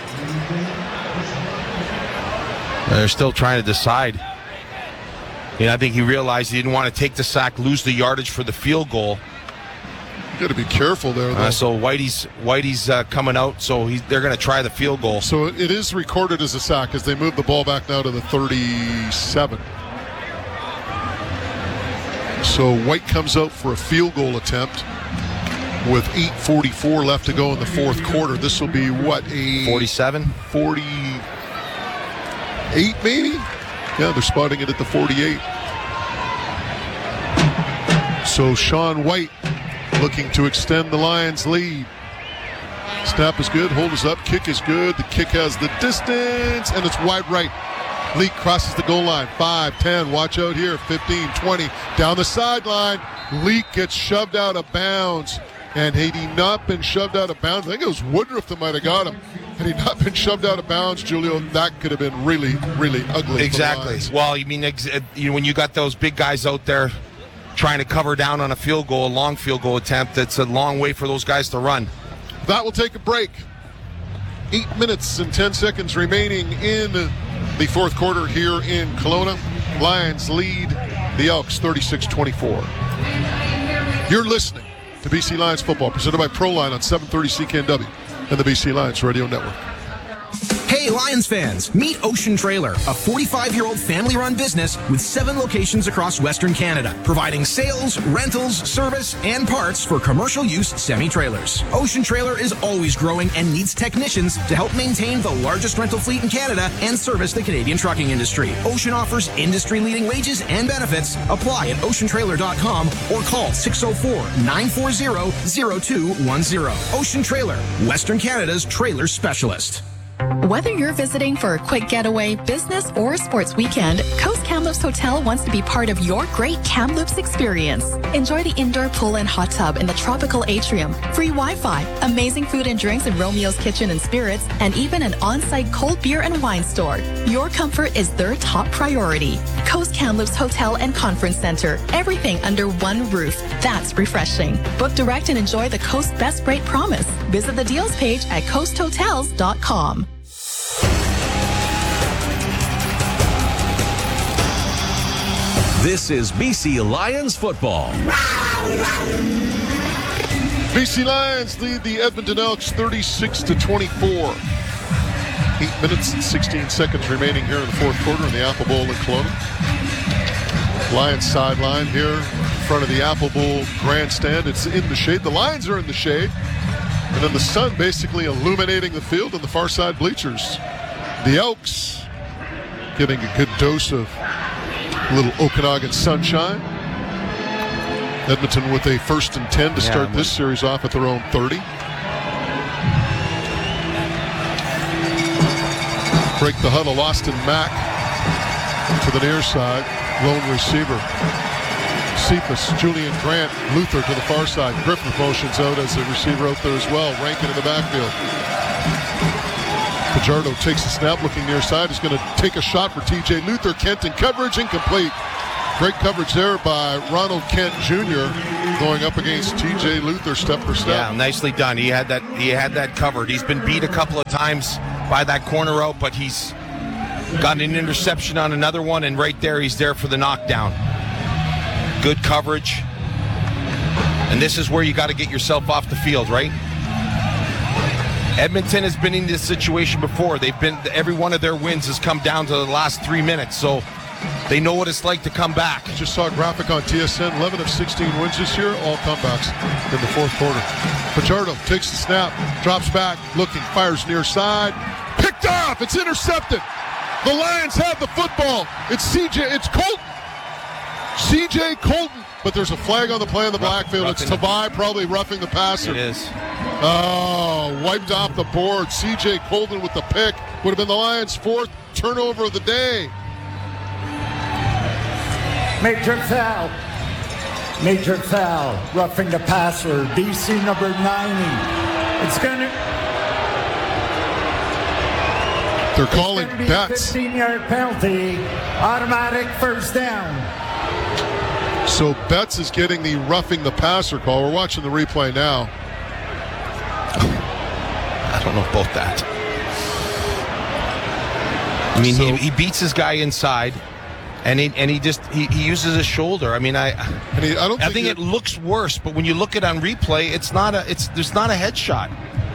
They're still trying to decide. And I think he realized he didn't want to take the sack, lose the yardage for the field goal. You got to be careful there, though. Uh, so Whitey's Whitey's uh, coming out, so he's, they're going to try the field goal. So it is recorded as a sack as they move the ball back now to the thirty-seven. So White comes out for a field goal attempt with eight forty-four left to go in the fourth quarter. This will be, what, a... forty-seven? forty-eight, maybe? Yeah, they're spotting it at the forty-eight. So Sean White looking to extend the Lions' lead. Snap is good, hold is up, kick is good. The kick has the distance, and it's wide right. Leak crosses the goal line. five, ten, watch out here. fifteen, twenty, down the sideline. Leak gets shoved out of bounds. And had he not been shoved out of bounds, I think it was Woodruff that might have got him. Had he not been shoved out of bounds, Julio, that could have been really, really ugly. Exactly. Well, you mean ex- you know, when you got those big guys out there trying to cover down on a field goal, a long field goal attempt, it's a long way for those guys to run. That will take a break. Eight minutes and ten seconds remaining in the fourth quarter here in Kelowna. Lions lead the Elks thirty-six twenty-four. You're listening to B C Lions football, presented by Proline on seven thirty C K N W and the B C Lions Radio Network. Hey, Lions fans, meet Ocean Trailer, a forty-five-year-old family-run business with seven locations across Western Canada, providing sales, rentals, service, and parts for commercial use semi-trailers. Ocean Trailer is always growing and needs technicians to help maintain the largest rental fleet in Canada and service the Canadian trucking industry. Ocean offers industry-leading wages and benefits. Apply at ocean trailer dot com or call six oh four, nine four zero, zero two one zero. Ocean Trailer, Western Canada's trailer specialist. Whether you're visiting for a quick getaway, business, or sports weekend, Coast Kamloops Hotel wants to be part of your great Kamloops experience. Enjoy the indoor pool and hot tub in the tropical atrium, free Wi-Fi, amazing food and drinks in Romeo's Kitchen and Spirits, and even an on-site cold beer and wine store. Your comfort is their top priority. Coast Kamloops Hotel and Conference Center. Everything under one roof. That's refreshing. Book direct and enjoy the Coast Best Rate Promise. Visit the deals page at coast hotels dot com. This is B C Lions football. B C Lions lead the Edmonton Elks thirty-six to twenty-four. Eight minutes and sixteen seconds remaining here in the fourth quarter in the Apple Bowl in Kelowna. Lions sideline here in front of the Apple Bowl grandstand. It's in the shade. The Lions are in the shade. And then the sun basically illuminating the field on the far side bleachers. The Elks getting a good dose of little Okanagan sunshine. Edmonton with a first and ten to Yeah, start man. this series off at their own thirty. Break the huddle, Austin Mack to the near side, lone receiver. Cephas, Julian Grant, Luther to the far side. Griffith motions out as the receiver out there as well. Rankin in the backfield. Fajardo takes a snap, looking near side. Is going to take a shot for T J Luther. Kent in coverage, incomplete. Great coverage there by Ronald Kent Junior going up against T J Luther step for step. Yeah, nicely done. He had that. He had that covered. He's been beat a couple of times by that corner out, but he's got an interception on another one, and right there, he's there for the knockdown. Good coverage, and this is where you got to get yourself off the field, right? Edmonton has been in this situation before. They've been every one of their wins has come down to the last three minutes, so they know what it's like to come back. Just saw a graphic on T S N. eleven of sixteen wins this year, all comebacks in the fourth quarter. Fajardo takes the snap, drops back, looking, fires near side, picked off. It's intercepted. The Lions have the football. It's C J. It's Colton. C J Colton. But there's a flag on the play in the Rough, backfield. It's Tavai probably roughing the passer. It is. Oh, wiped off the board. C J Colton with the pick. Would have been the Lions' fourth turnover of the day. Major foul. Major foul. Roughing the passer. B C number ninety. It's going to... They're calling Betts. fifteen-yard penalty. Automatic first down. So Betts is getting the roughing the passer call. We're watching the replay now. I don't know about that. I mean, so, he, he beats his guy inside, and he and he just he, he uses his shoulder. I mean, I and he, I don't. I think, think it looks worse, but when you look at it on replay, it's not a it's there's not a headshot.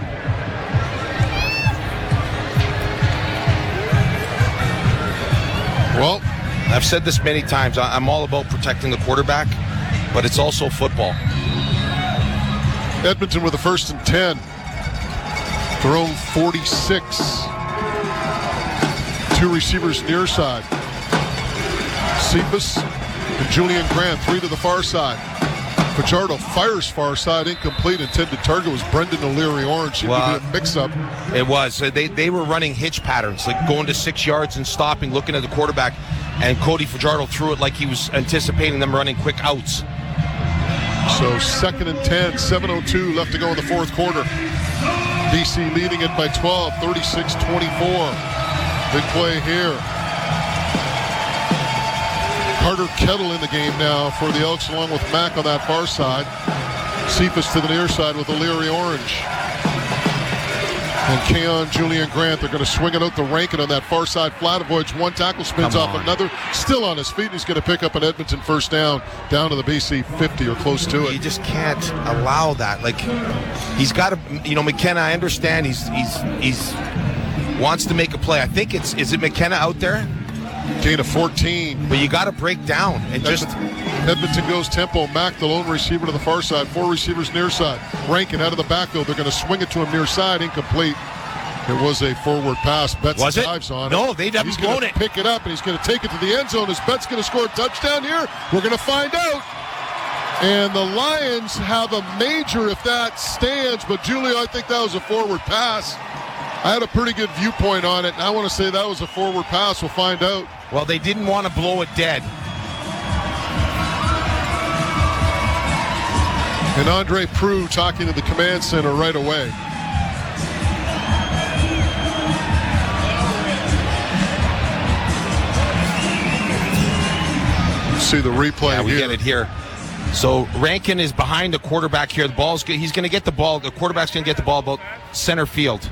Well, I've said this many times. I'm all about protecting the quarterback, but it's also football. Edmonton with a first and ten. Their own forty-six. Two receivers near side. Cephas and Julian Grant, three to the far side. Fajardo fires far side, incomplete. Intended target was Brendan O'Leary Orange. It well, would be a mix-up. It was. They they were running hitch patterns, like going to six yards and stopping, looking at the quarterback, and Cody Fajardo threw it like he was anticipating them running quick outs. So second and ten, seven oh two left to go in the fourth quarter. B C leading it by twelve, thirty-six twenty-four. Big play here. Carter Kettle in the game now for the Elks, along with Mack on that far side. Cephas to the near side with O'Leary Orange. And Keon Julian Grant, they're going to swing it out to Rankin on that far side. Flat avoids one tackle, spins Come off on. another. Still on his feet, and he's going to pick up an Edmonton first down, down to the B C fifty or close to it. You just can't allow that. Like, he's got to, you know, McKenna, I understand he's, he's, he's wants to make a play. I think it's, is it McKenna out there? Gain of fourteen. But you got to break down and just... Edmonton goes tempo. Mack, the lone receiver to the far side. Four receivers near side. Rankin out of the backfield. They're going to swing it to him near side. Incomplete. It was a forward pass. Betts Was it? dives on No, it. they haven't He's blown going it. to pick it up, and he's going to take it to the end zone. Is Betts going to score a touchdown here? We're going to find out. And the Lions have a major if that stands. But, Julio, I think that was a forward pass. I had a pretty good viewpoint on it, and I want to say that was a forward pass. We'll find out. Well, they didn't want to blow it dead. And Andre Proulx talking to the command center right away. See the replay Yeah, we here. get it here. So Rankin is behind the quarterback here. The ball's good. He's going to get the ball. The quarterback's going to get the ball about center field.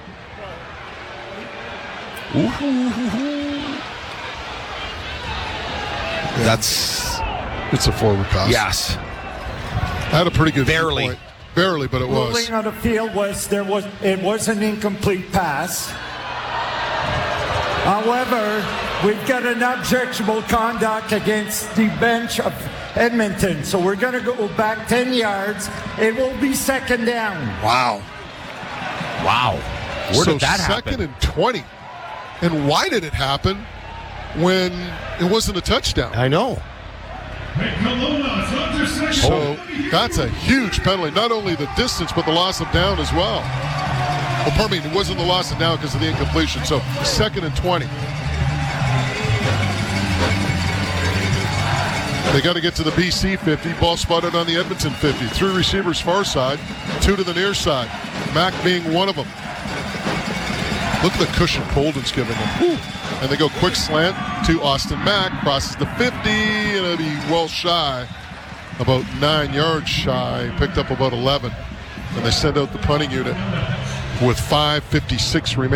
That's it's a forward pass. Yes. I had a pretty good Barely. viewpoint. Barely, but it was. Ruling on the field was there was it was an incomplete pass. However, we've got an objectionable conduct against the bench of Edmonton, so we're going to go back ten yards. It will be second down. Wow. Wow. Where so did that happen? Second and twenty. And why did it happen when it wasn't a touchdown? I know. So that's a huge penalty. Not only the distance, but the loss of down as well. Well, pardon me, it wasn't the loss of down because of the incompletion. So second and twenty. They got to get to the B C fifty. Ball spotted on the Edmonton fifty. Three receivers far side, two to the near side. Mack being one of them. Look at the cushion Polden's giving them. Woo. And they go quick slant to Austin Mack. Crosses the fifty, and it'll be well shy. About nine yards shy. Picked up about eleven. And they send out the punting unit with five fifty-six remaining.